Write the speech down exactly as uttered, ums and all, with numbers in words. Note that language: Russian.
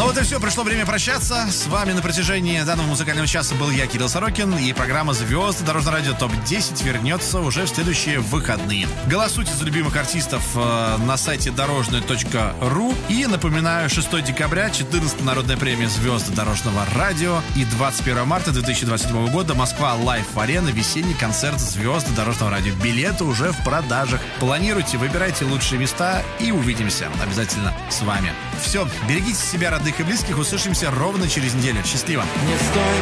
Ну вот и все, пришло время прощаться. С вами на протяжении данного музыкального часа был я, Кирилл Сорокин, и программа «Звезды Дорожного радио топ десять» вернется уже в следующие выходные. Голосуйте за любимых артистов э, на сайте дорожное точка ру. И напоминаю, шестого декабря, четырнадцатая народная премия «Звезды Дорожного радио» и двадцать первого марта две тысячи двадцать седьмого года Москва Лайф Арена, весенний концерт «Звезды Дорожного радио». Билеты уже в продажах. Планируйте, выбирайте лучшие места и увидимся обязательно с вами. Все, берегите себя, родных и близких. Услышимся ровно через неделю. Счастливо! Не стой